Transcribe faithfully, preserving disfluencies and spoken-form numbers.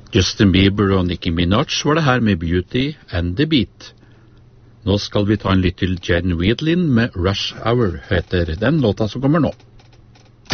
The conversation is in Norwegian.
Justin Bieber og Nicki Minaj var det her med Beauty and the Beat. Nå skal vi ta en lytt til Jen Wheatlin med Rush Hour, heter den låta som kommer nå.